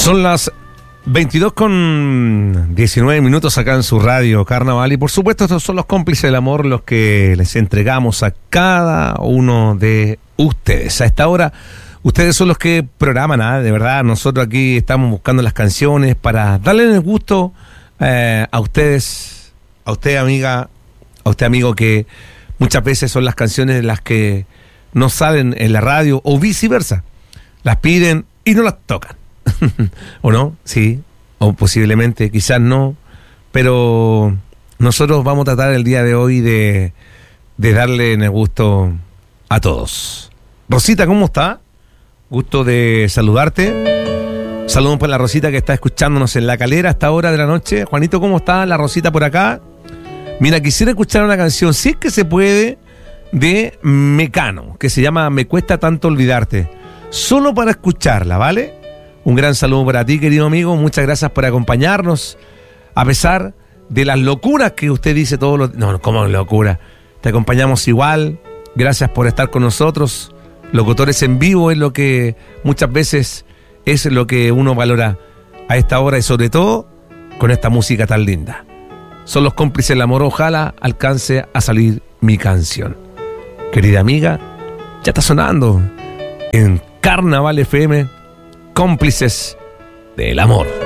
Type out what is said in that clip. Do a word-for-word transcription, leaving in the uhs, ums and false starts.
Son las veintidós con diecinueve minutos acá en su radio Carnaval, y por supuesto estos son los cómplices del amor, los que les entregamos a cada uno de ustedes. A esta hora ustedes son los que programan, ¿eh? De verdad, nosotros aquí estamos buscando las canciones para darle el gusto eh, a ustedes, a usted amiga, a usted amigo, que muchas veces son las canciones las que no salen en la radio o viceversa, las piden y no las tocan. ¿O no? Sí, o posiblemente, quizás no, pero nosotros vamos a tratar el día de hoy de, de darle el gusto a todos. Rosita, ¿cómo está? Gusto de saludarte. Saludos para la Rosita que está escuchándonos en La Calera a esta hora de la noche. Juanito, ¿cómo está la Rosita por acá? Mira, quisiera escuchar una canción, si es que se puede, de Mecano, que se llama Me Cuesta Tanto Olvidarte, solo para escucharla, ¿vale? Un gran saludo para ti, querido amigo. Muchas gracias por acompañarnos. A pesar de las locuras que usted dice todos los... No, ¿cómo locura? Te acompañamos igual. Gracias por estar con nosotros. Locutores en vivo es lo que muchas veces es lo que uno valora a esta hora, y sobre todo con esta música tan linda. Son los cómplices del amor. Ojalá alcance a salir mi canción. Querida amiga, ya está sonando en Carnaval F M. Cómplices del amor.